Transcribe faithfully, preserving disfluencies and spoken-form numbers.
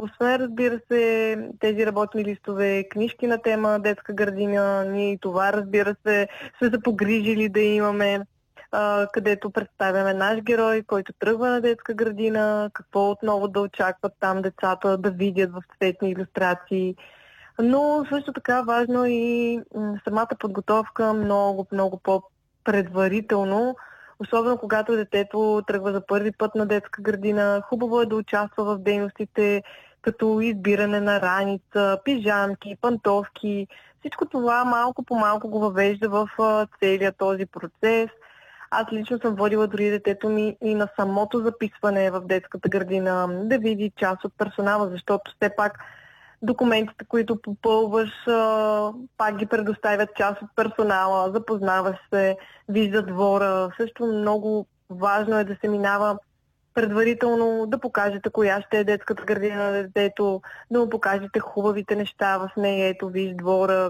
освен, разбира се, тези работни листове, книжки на тема детска градина, ние и това, разбира се, сме се погрижили да имаме, а, където представяме наш герой, който тръгва на детска градина, какво отново да очакват там децата, да видят в цветни илюстрации. Но също така важно и м, самата подготовка много, много по-предварително, особено когато детето тръгва за първи път на детска градина. Хубаво е да участва в дейностите като избиране на раница, пижамки, пантовки. Всичко това малко по малко го въвежда в а, целия този процес. Аз лично съм водила дори детето ми и на самото записване в детската градина, да види част от персонала, защото все пак документите, които попълваш, пак ги предоставят част от персонала, запознаваш се, вижда двора. Също много важно е да се минава предварително, да покажете коя ще е детската градина на детето, да му покажете хубавите неща в нея. Ето, виж двора,